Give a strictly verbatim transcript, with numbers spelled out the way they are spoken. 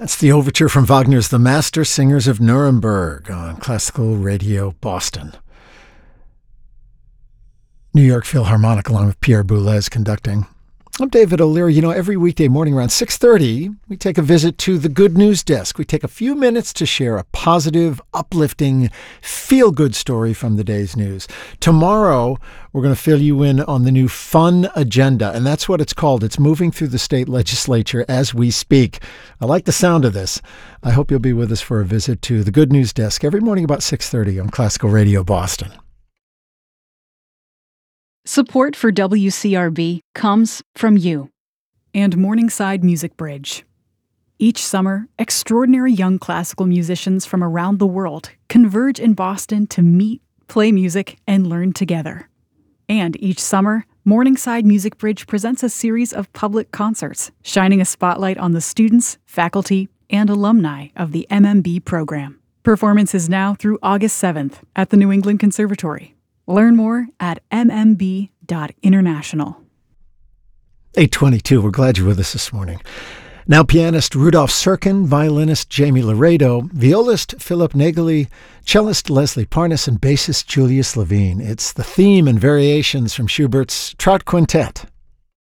That's the overture from Wagner's The Master Singers of Nuremberg on Classical Radio Boston. New York Philharmonic along with Pierre Boulez conducting. I'm David O'Leary. You know, every weekday morning around six thirty, we take a visit to the Good News Desk. We take a few minutes to share a positive, uplifting, feel-good story from the day's news. Tomorrow, we're going to fill you in on the new Fun Agenda, and that's what it's called. It's moving through the state legislature as we speak. I like the sound of this. I hope you'll be with us for a visit to the Good News Desk every morning about six thirty on Classical Radio Boston. Support for W C R B comes from you and Morningside Music Bridge. Each summer, extraordinary young classical musicians from around the world converge in Boston to meet, play music, and learn together. And each summer, Morningside Music Bridge presents a series of public concerts, shining a spotlight on the students, faculty, and alumni of the M M B program. Performance is now through August seventh at the New England Conservatory. Learn more at m m b dot international. eight twenty-two, we're glad you're with us this morning. Now pianist Rudolf Serkin, violinist Jamie Laredo, violist Philip Nageli, cellist Leslie Parnas, and bassist Julius Levine. It's the theme and variations from Schubert's Trout Quintet.